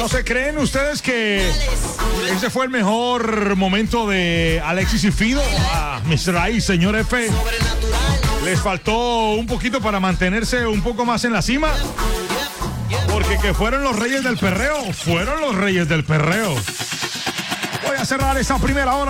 No sé, ¿creen ustedes que ese fue el mejor momento de Alexis y Fido? Mr. Ice, señor F. ¿Les faltó un poquito para mantenerse un poco más en la cima? Porque que fueron los reyes del perreo. Fueron los reyes del perreo. Voy a cerrar esa primera hora.